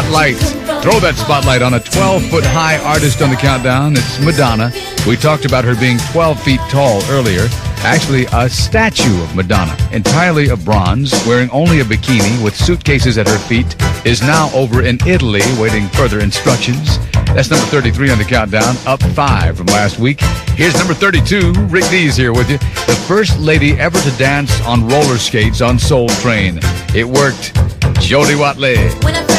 spotlight. Throw that spotlight on a 12-foot-high artist on the countdown. It's Madonna. We talked about her being 12 feet tall earlier. Actually, a statue of Madonna, entirely of bronze, wearing only a bikini with suitcases at her feet, is now over in Italy waiting further instructions. That's number 33 on the countdown, up 5 from last week. Here's number 32. Rick Dees here with you. The first lady ever to dance on roller skates on Soul Train. It worked. Jody Watley.